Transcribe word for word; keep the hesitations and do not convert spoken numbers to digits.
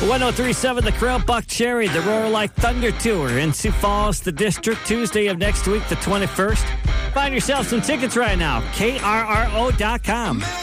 one oh three point seven The Krill, Buck Cherry, the Roar Like Thunder Tour in Sioux Falls, the District, Tuesday of next week, the twenty-first. Find yourself some tickets right now. K R R O dot com.